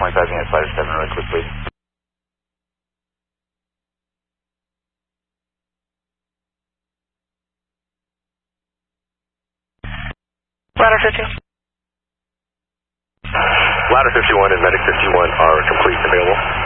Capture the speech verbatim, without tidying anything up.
twenty-five units, ladder seven really quickly. Ladder fifty. Ladder fifty-one and Medic fifty-one are complete and available.